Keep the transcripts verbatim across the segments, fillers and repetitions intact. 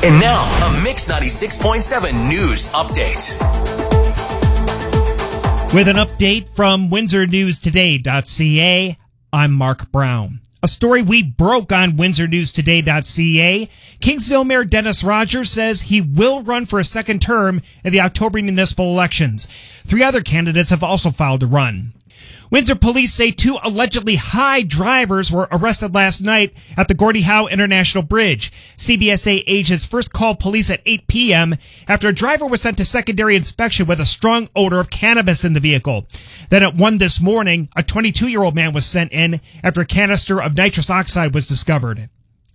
And now, a Mix ninety-six point seven news update. With an update from Windsor News Today dot C A, I'm Mark Brown. A story we broke on Windsor News Today dot C A. Kingsville Mayor Dennis Rogers says he will run for a second term in the October municipal elections. Three other candidates have also filed to run. Windsor police say two allegedly high drivers were arrested last night at the Gordie Howe International Bridge. C B S A agents first called police at eight p.m. after a driver was sent to secondary inspection with a strong odor of cannabis in the vehicle. Then at one this morning, a twenty-two-year-old man was sent in after a canister of nitrous oxide was discovered.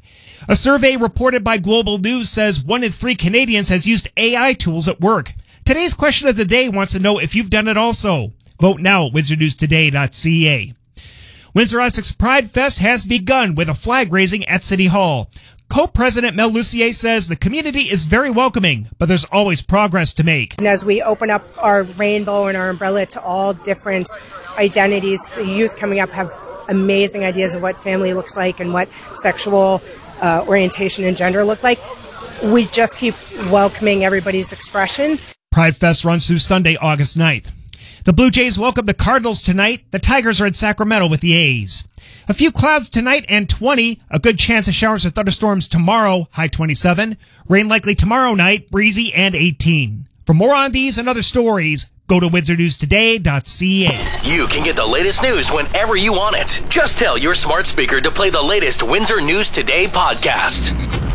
A survey reported by Global News says one in three Canadians has used A I tools at work. Today's question of the day wants to know if you've done it also. Vote now at Windsor News Today dot C A. Windsor Essex Pride Fest has begun with a flag raising at City Hall. Co-President Mel Lucier says the community is very welcoming, but there's always progress to make. And as we open up our rainbow and our umbrella to all different identities, the youth coming up have amazing ideas of what family looks like and what sexual uh, orientation and gender look like. We just keep welcoming everybody's expression. Pride Fest runs through Sunday, August ninth. The Blue Jays welcome the Cardinals tonight. The Tigers are in Sacramento with the A's. A few clouds tonight and twenty. A good chance of showers or thunderstorms tomorrow, high twenty-seven. Rain likely tomorrow night, breezy and eighteen. For more on these and other stories, go to Windsor News Today dot C A. You can get the latest news whenever you want it. Just tell your smart speaker to play the latest Windsor News Today podcast.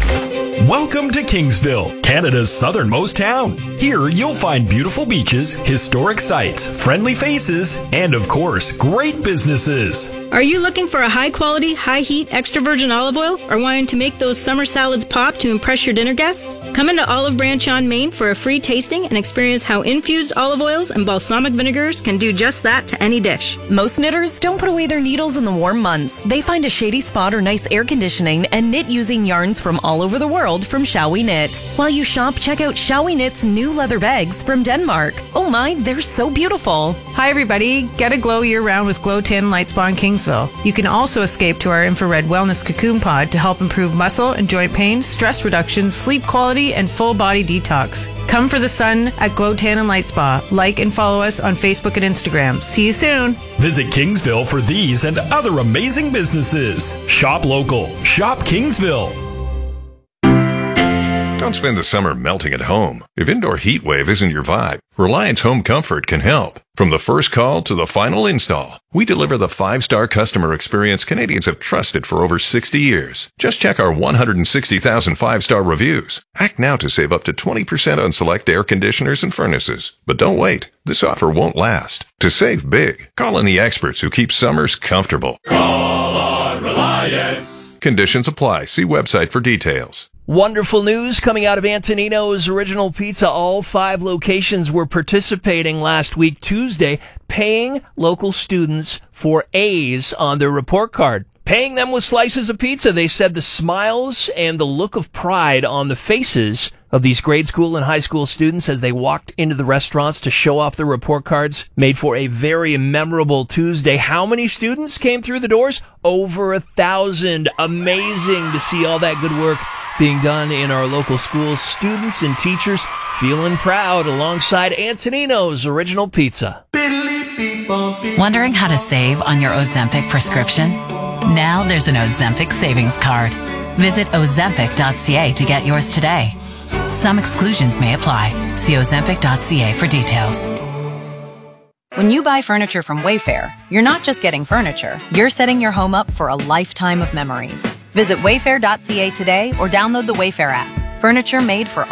Welcome to Kingsville, Canada's southernmost town. Here you'll find beautiful beaches, historic sites, friendly faces, and of course, great businesses. Are you looking for a high-quality, high-heat, extra virgin olive oil or wanting to make those summer salads pop to impress your dinner guests? Come into Olive Branch on Main for a free tasting and experience how infused olive oils and balsamic vinegars can do just that to any dish. Most knitters don't put away their needles in the warm months. They find a shady spot or nice air conditioning and knit using yarns from all over the world from Shall We Knit. While you shop, check out Shall We Knit's new leather bags from Denmark. Oh my, they're so beautiful. Hi everybody, get a glow year-round with Glow Tan Light Spa in Kingsville. You can also escape to our infrared wellness cocoon pod to help improve muscle and joint pain, stress reduction, sleep quality, and full body detox. Come for the sun at Glow Tan and Light Spa. Like and follow us on Facebook and Instagram. See you soon. Visit Kingsville for these and other amazing businesses. Shop local. Shop Kingsville. Don't spend the summer melting at home. If indoor heat wave isn't your vibe, Reliance Home Comfort can help. From the first call to the final install, we deliver the five-star customer experience Canadians have trusted for over sixty years. Just check our one hundred sixty thousand five-star reviews. Act now to save up to twenty percent on select air conditioners and furnaces. But don't wait. This offer won't last. To save big, call in the experts who keep summers comfortable. Call on Reliance. Conditions apply. See website for details. Wonderful news coming out of Antonino's Original Pizza. All five locations were participating last week, Tuesday, paying local students for A's on their report card. Paying them with slices of pizza. They said the smiles and the look of pride on the faces of these grade school and high school students as they walked into the restaurants to show off their report cards made for a very memorable Tuesday. How many students came through the doors? Over a thousand. Amazing to see all that good work being done in our local schools. Students and teachers feeling proud alongside Antonino's Original Pizza. Wondering how to save on your Ozempic prescription? Now there's an Ozempic savings card. Visit Ozempic dot C A to get yours today. Some exclusions may apply. See Ozempic dot C A for details. When you buy furniture from Wayfair, you're not just getting furniture, you're setting your home up for a lifetime of memories. Visit Wayfair dot C A today or download the Wayfair app. Furniture made for